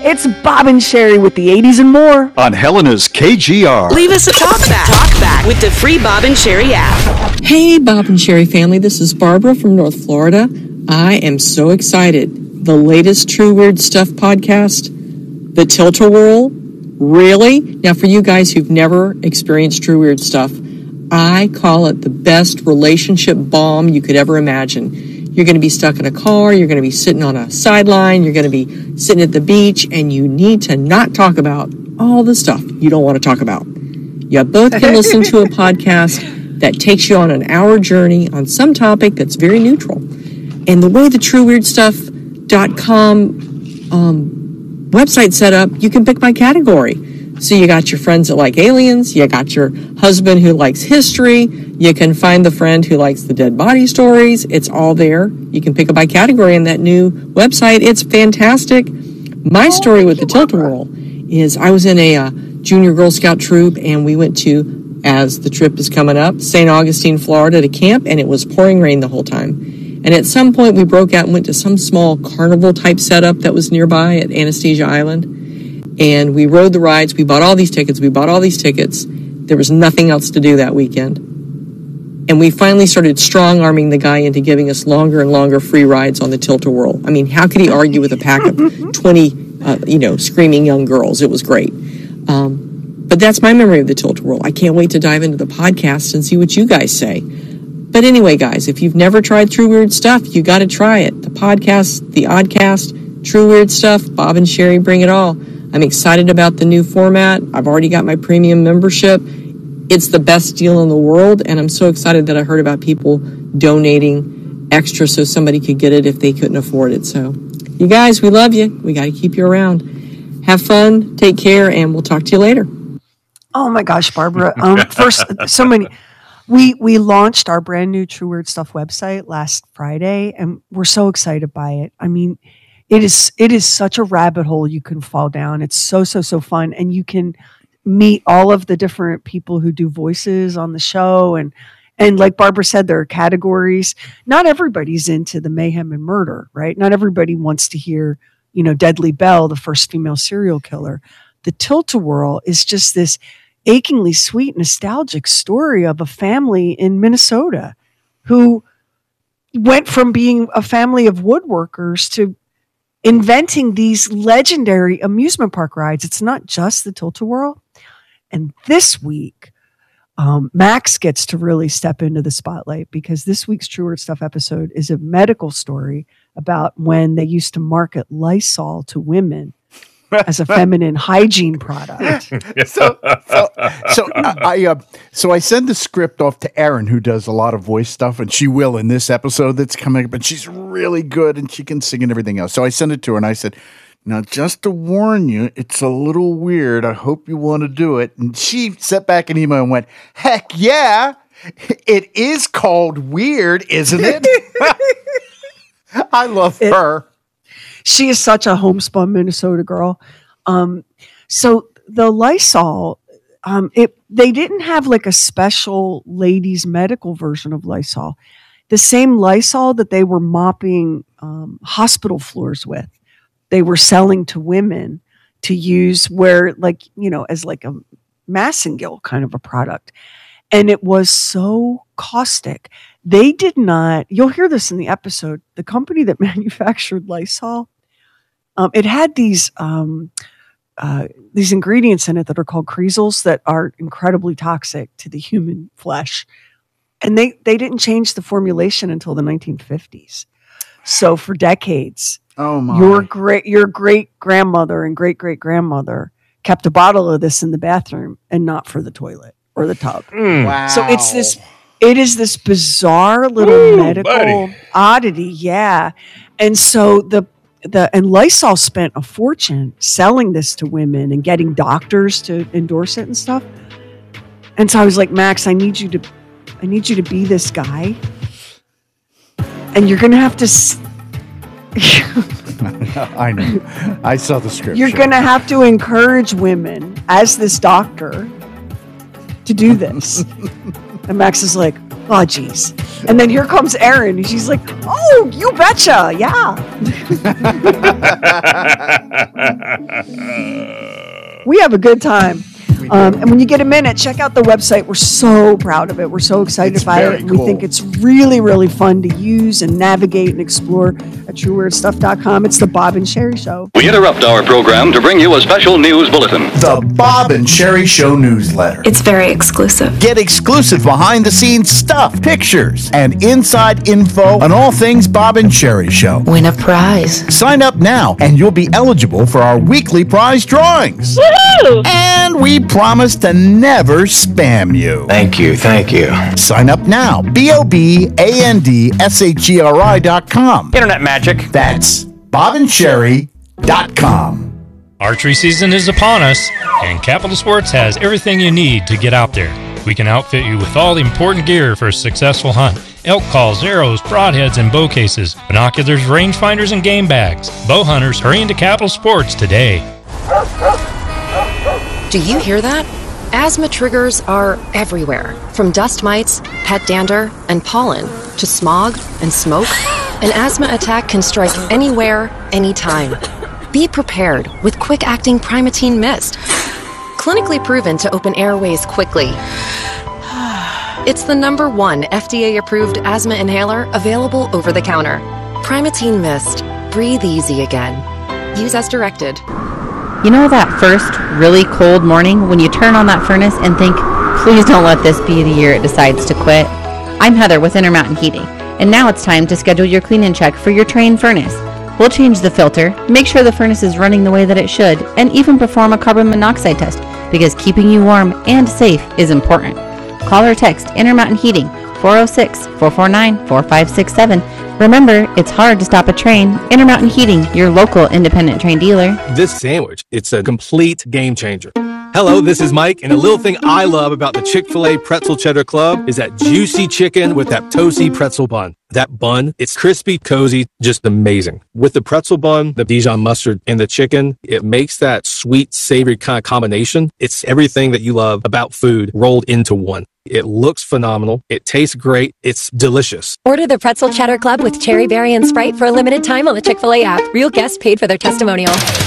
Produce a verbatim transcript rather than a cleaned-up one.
It's Bob and Sherry with the eighties and more on Helena's K G R. Leave us a talk back. Talk back with the free Bob and Sherry app. Hey, Bob and Sherry family. This is Barbara from North Florida. I am so excited. The latest True Weird Stuff podcast, The Tilt-A-Whirl. Really? Now, for you guys who've never experienced True Weird Stuff, I call it the best relationship bomb you could ever imagine. You're going to be stuck in a car, you're going to be sitting on a sideline, you're going to be sitting at the beach, and you need to not talk about all the stuff you don't want to talk about. You both can listen to a podcast that takes you on an hour journey on some topic that's very neutral. And the way the true weird stuff dot com um, website set up, you can pick by category. So you got your friends that like aliens, you got your husband who likes history, you can find the friend who likes the dead body stories. It's all there. You can pick it by category in that new website. It's fantastic. My story with the Tilt-A-Whirl is I was in a uh, junior Girl Scout troop, and we went to, as the trip is coming up, Saint Augustine, Florida to camp, and it was pouring rain the whole time. And at some point we broke out and went to some small carnival type setup that was nearby at Anastasia Island. And we rode the rides. We bought all these tickets. We bought all these tickets. There was nothing else to do that weekend. And we finally started strong-arming the guy into giving us longer and longer free rides on the Tilt-A-Whirl. I mean, how could he argue with a pack of twenty, uh, you know, screaming young girls? It was great. Um, but that's my memory of the Tilt-A-Whirl. I can't wait to dive into the podcast and see what you guys say. But anyway, guys, if you've never tried True Weird Stuff, you got to try it. The podcast, the Oddcast, True Weird Stuff, Bob and Sherry bring it all. I'm excited about the new format. I've already got my premium membership. It's the best deal in the world, and I'm so excited that I heard about people donating extra so somebody could get it if they couldn't afford it. So, you guys, we love you. We got to keep you around. Have fun, take care, and we'll talk to you later. Oh my gosh, Barbara. Um, first, so many. We we launched our brand new True Weird Stuff website last Friday, and we're so excited by it. I mean, It is it is such a rabbit hole you can fall down. It's so, so, so fun. And you can meet all of the different people who do voices on the show. And, and like Barbara said, there are categories. Not everybody's into the mayhem and murder, right? Not everybody wants to hear, you know, Deadly Belle, the first female serial killer. The Tilt-A-Whirl is just this achingly sweet, nostalgic story of a family in Minnesota who went from being a family of woodworkers to inventing these legendary amusement park rides. It's not just the Tilt-A-Whirl. And this week, um, Max gets to really step into the spotlight because this week's True Weird Stuff episode is a medical story about when they used to market Lysol to women as a feminine hygiene product. so, so, so I, uh, so I send the script off to Erin, who does a lot of voice stuff, and she will in this episode that's coming up. And she's really good, and she can sing and everything else. So I sent it to her, and I said, "Now, just to warn you, it's a little weird. I hope you want to do it." And she sent back an email and went, "Heck yeah, it is called Weird, isn't it?" I love it, her. She is such a homespun Minnesota girl. Um, so the Lysol, um, it they didn't have like a special ladies medical version of Lysol. The same Lysol that they were mopping um, hospital floors with, they were selling to women to use where like, you know, as like a Massengill kind of a product. And it was so caustic. They did not, you'll hear this in the episode, the company that manufactured Lysol, um, it had these um, uh, these ingredients in it that are called creosoles that are incredibly toxic to the human flesh. And they, they didn't change the formulation until the nineteen fifties. So for decades, oh my. your great your great grandmother and great great grandmother kept a bottle of this in the bathroom and not for the toilet or the tub. Mm. Wow. So it's this it is this bizarre little Ooh, medical buddy. oddity, yeah. And so the the and Lysol spent a fortune selling this to women and getting doctors to endorse it and stuff. And so I was like, Max, I need you to I need you to be this guy. And you're going to have to s- I know. I saw the script. You're going to have to encourage women as this doctor to do this. And Max is like, oh, geez. And then here comes Erin. And she's like, oh, you betcha. Yeah. We have a good time. Um, and when you get a minute, check out the website. We're so proud of it. We're so excited It's by very it. And we cool. think it's really, really fun to use and navigate and explore at true weird stuff dot com. It's the Bob and Sherry Show. We interrupt our program to bring you a special news bulletin. The Bob and Sherry Show newsletter. It's very exclusive. Get exclusive behind-the-scenes stuff, pictures, and inside info on all things Bob and Sherry Show. Win a prize. Sign up now, and you'll be eligible for our weekly prize drawings. Woohoo! And we promise to never spam you. Thank you, thank you. Sign up now. B O B A N D S H E R I dot com. Internet magic. That's bob and sherry dot com. Archery season is upon us, and Capital Sports has everything you need to get out there. We can outfit you with all the important gear for a successful hunt. Elk calls, arrows, broadheads, and bow cases, binoculars, rangefinders, and game bags. Bow hunters, hurry into Capital Sports today. Do you hear that? Asthma triggers are everywhere, from dust mites, pet dander, and pollen, to smog and smoke. An asthma attack can strike anywhere, anytime. Be prepared with quick-acting Primatene Mist. Clinically proven to open airways quickly. It's the number one F D A-approved asthma inhaler available over the counter. Primatene Mist. Breathe easy again. Use as directed. You know that first really cold morning when you turn on that furnace and think, please don't let this be the year it decides to quit? I'm Heather with Intermountain Heating, and now it's time to schedule your clean-in check for your Trane furnace. We'll change the filter, make sure the furnace is running the way that it should, and even perform a carbon monoxide test, because keeping you warm and safe is important. Call or text Intermountain Heating, four oh six, four four nine, four five six seven. Remember, it's hard to stop a train. Intermountain Heating, your local independent train dealer. This sandwich, it's a complete game changer. Hello, this is Mike, and a little thing I love about the Chick-fil-A Pretzel Cheddar Club is that juicy chicken with that toasty pretzel bun. That bun, it's crispy, cozy, just amazing. With the pretzel bun, the Dijon mustard, and the chicken, it makes that sweet, savory kind of combination. It's everything that you love about food rolled into one. It looks phenomenal. It tastes great. It's delicious. Order the Pretzel Cheddar Club with Cherry Berry and Sprite for a limited time on the Chick-fil-A app. Real guests paid for their testimonial.